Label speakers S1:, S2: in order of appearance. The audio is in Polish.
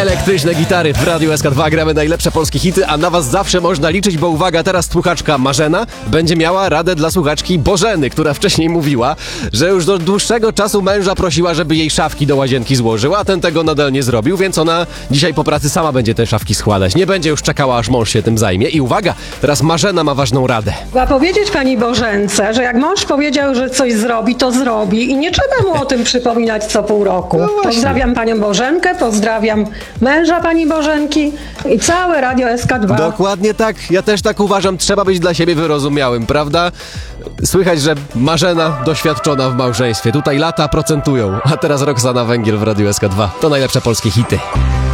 S1: Elektryczne gitary w Radiu SK2, gramy najlepsze polskie hity, a na was zawsze można liczyć, bo uwaga, teraz słuchaczka Marzena będzie miała radę dla słuchaczki Bożeny, która wcześniej mówiła, że już do dłuższego czasu męża prosiła, żeby jej szafki do łazienki złożył, a ten tego nadal nie zrobił, więc ona dzisiaj po pracy sama będzie te szafki składać. Nie będzie już czekała, aż mąż się tym zajmie. I uwaga, teraz Marzena ma ważną radę.
S2: Trzeba powiedzieć pani Bożence, że jak mąż powiedział, że coś zrobi, to zrobi i nie trzeba mu o tym przypominać co pół roku.
S1: No właśnie.
S2: Pozdrawiam panią Bożenkę, pozdrawiam męża pani Bożenki i całe Radio SK2.
S1: Dokładnie tak, ja też tak uważam, trzeba być dla siebie wyrozumiałym, prawda? Słychać, że Marzena doświadczona w małżeństwie, tutaj lata procentują, a teraz Roxana Węgiel w Radiu SK2, to najlepsze polskie hity.